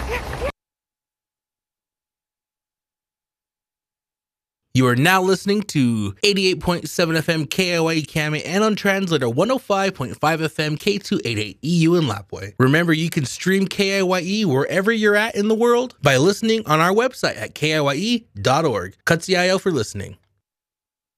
You are now listening to 88.7 FM KIYE Kame and on translator 105.5 FM K288 EU in Lapwai. Remember, you can stream KIYE wherever you're at in the world by listening on our website at kiye.org. Katsiayo for listening.